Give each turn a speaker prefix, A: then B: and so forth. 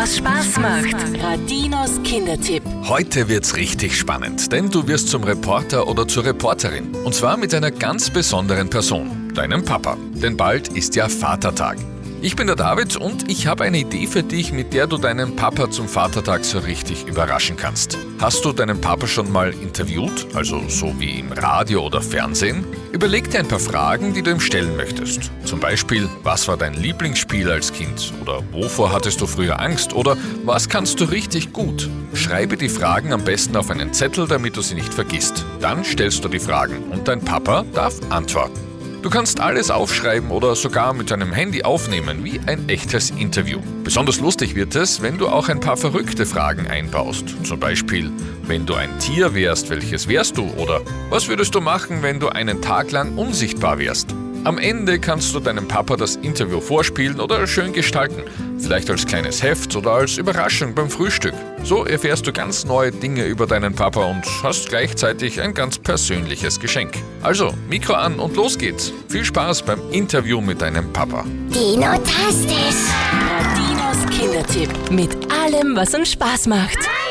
A: was Spaß macht. Radinos Kindertipp.
B: Heute wird's richtig spannend, denn du wirst zum Reporter oder zur Reporterin. Und zwar mit einer ganz besonderen Person, deinem Papa. Denn bald ist ja Vatertag. Ich bin der David und ich habe eine Idee für dich, mit der du deinen Papa zum Vatertag so richtig überraschen kannst. Hast du deinen Papa schon mal interviewt, also so wie im Radio oder Fernsehen? Überleg dir ein paar Fragen, die du ihm stellen möchtest. Zum Beispiel, was war dein Lieblingsspiel als Kind? Oder wovor hattest du früher Angst? Oder was kannst du richtig gut? Schreibe die Fragen am besten auf einen Zettel, damit du sie nicht vergisst. Dann stellst du die Fragen und dein Papa darf antworten. Du kannst alles aufschreiben oder sogar mit deinem Handy aufnehmen, wie ein echtes Interview. Besonders lustig wird es, wenn du auch ein paar verrückte Fragen einbaust. Zum Beispiel, wenn du ein Tier wärst, welches wärst du? Oder was würdest du machen, wenn du einen Tag lang unsichtbar wärst? Am Ende kannst du deinem Papa das Interview vorspielen oder schön gestalten. Vielleicht als kleines Heft oder als Überraschung beim Frühstück. So erfährst du ganz neue Dinge über deinen Papa und hast gleichzeitig ein ganz persönliches Geschenk. Also, Mikro an und los geht's. Viel Spaß beim Interview mit deinem Papa.
A: Dino-tastisch. Radinos Kindertipp. Mit allem, was uns Spaß macht.